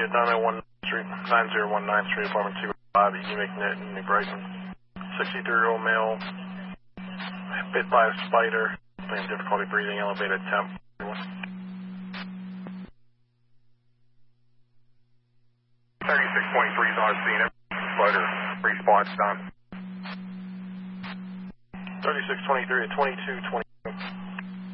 unit 90193, apartment 205, Unique Net, New Brighton. 63-year-old male, bit by a spider, having difficulty breathing, elevated temp. 36.3 is on scene. Spider response time. 3623 at 2220.